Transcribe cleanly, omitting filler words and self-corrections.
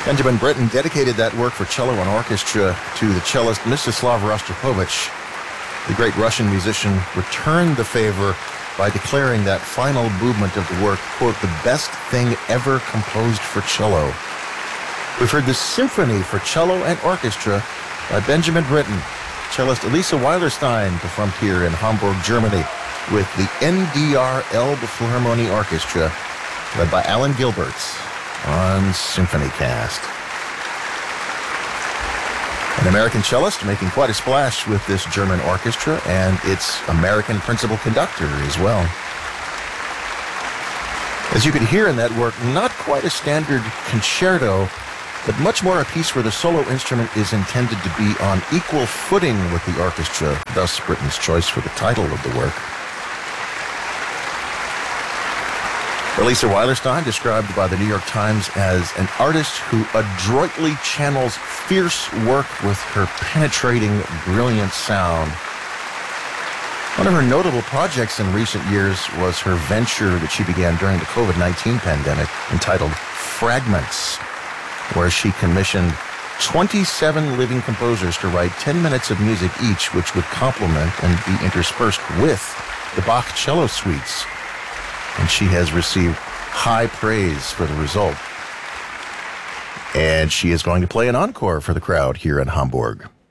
Benjamin Britten dedicated that work for cello and orchestra to the cellist Mstislav Rostropovich. The great Russian musician returned the favor by declaring that final movement of the work, quote, the best thing ever composed for cello. We've heard the Symphony for Cello and Orchestra by Benjamin Britten. Cellist Elisa Weilerstein performed here in Hamburg, Germany, with the NDR Elbphilharmonie Orchestra, led by Alan Gilbert on SymphonyCast. An American cellist making quite a splash with this German orchestra, and its American principal conductor as well. As you could hear in that work, not quite a standard concerto, but much more a piece where the solo instrument is intended to be on equal footing with the orchestra, thus Britten's choice for the title of the work. Elisa Weilerstein, described by the New York Times as an artist who adroitly channels fierce work with her penetrating, brilliant sound. One of her notable projects in recent years was her venture that she began during the COVID-19 pandemic entitled Fragments, where she commissioned 27 living composers to write 10 minutes of music each, which would complement and be interspersed with the Bach cello suites. And she has received high praise for the result. And she is going to play an encore for the crowd here in Hamburg.